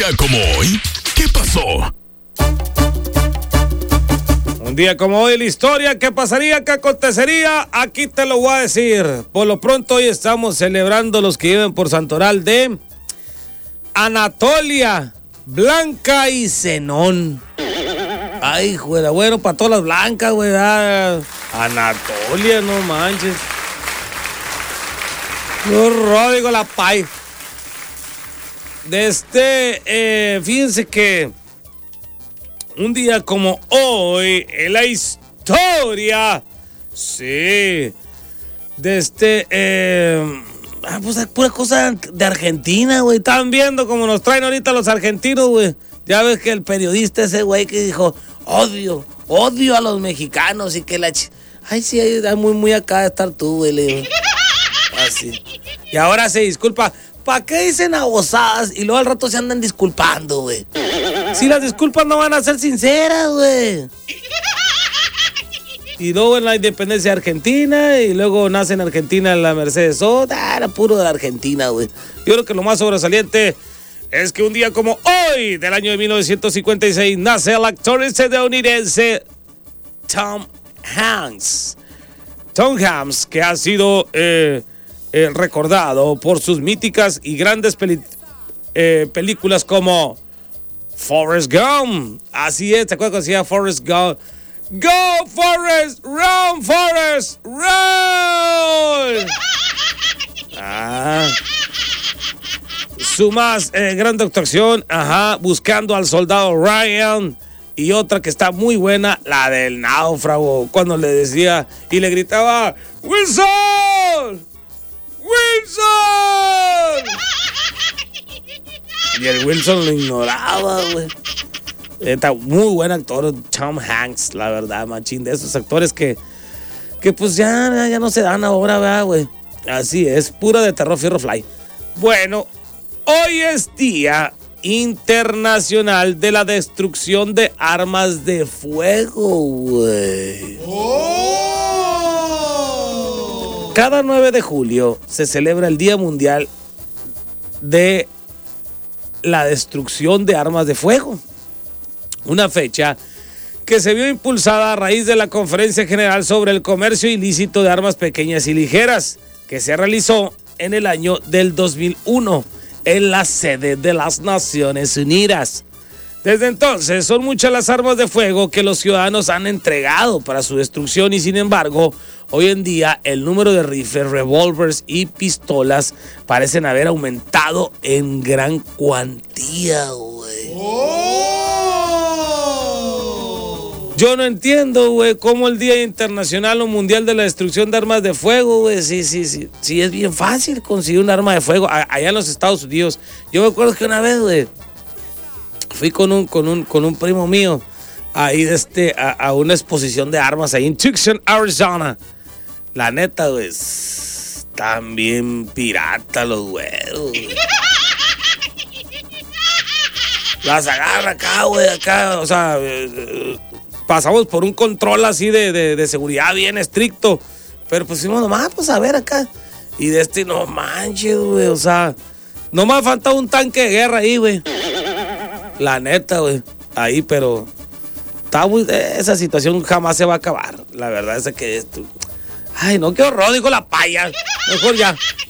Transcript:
día como hoy, ¿qué pasó? Un día como hoy, la historia, ¿qué pasaría? ¿Qué acontecería? Aquí te lo voy a decir. Por lo pronto, hoy estamos celebrando los que viven por Santoral de Anatolia, Blanca y Zenón. Ay, juega, bueno, para todas las blancas, güey. Anatolia, no manches. Yo digo la pay. Fíjense que un día como hoy, en la historia, sí, pues es pura cosa de Argentina, güey. Están viendo como nos traen ahorita los argentinos, güey. Ya ves que el periodista ese güey que dijo, odio a los mexicanos y que ay, sí, muy acá de estar tú, güey, le digo. Así. Y ahora se disculpa. ¿Para qué dicen abusadas y luego al rato se andan disculpando, güey? Si las disculpas no van a ser sinceras, güey. Y luego en la independencia de Argentina, y luego nace en Argentina la Mercedes Sosa. Era puro de la Argentina, güey. Yo creo que lo más sobresaliente es que un día como hoy, del año de 1956, nace el actor estadounidense Tom Hanks. Tom Hanks, que ha sido recordado por sus míticas y grandes películas como Forrest Gump. Así es, ¿te acuerdas cuando decía Forrest Gump? Go Forrest, run Forrest, run. Su más grande actuación, Buscando al Soldado Ryan. Y otra que está muy buena, la del náufrago, cuando le decía y le gritaba, ¡Wilson! ¡Wilson! Y el Wilson lo ignoraba, güey. Está muy buen actor, Tom Hanks, la verdad, machín. De esos actores que pues ya no se dan ahora, ¿verdad, güey? Así es, pura de terror, fierro fly. Bueno, hoy es Día Internacional de la Destrucción de Armas de Fuego, güey. Cada 9 de julio se celebra el Día Mundial de la Destrucción de Armas de Fuego. Una fecha que se vio impulsada a raíz de la Conferencia General sobre el Comercio Ilícito de Armas Pequeñas y Ligeras, que se realizó en el año del 2001 en la sede de las Naciones Unidas. Desde entonces son muchas las armas de fuego que los ciudadanos han entregado para su destrucción y sin embargo, hoy en día el número de rifles, revólveres y pistolas parecen haber aumentado en gran cuantía, güey. Yo no entiendo, güey, cómo el Día Internacional o Mundial de la Destrucción de Armas de Fuego, güey, sí, es bien fácil conseguir un arma de fuego allá en los Estados Unidos. Yo me acuerdo que una vez, güey, fui con un primo mío ahí a una exposición de armas ahí en Tucson, Arizona. La neta, güey, están bien pirata los güeros. Las agarra acá, güey, o sea, pasamos por un control así de seguridad bien estricto. Pero pues fuimos nomás, pues a ver acá. Y no manches, güey, o sea, nomás faltaba un tanque de guerra ahí, güey. La neta, güey. Ahí, pero esa situación jamás se va a acabar. La verdad es que esto. Ay, no, qué horror, dijo la paya. Mejor ya.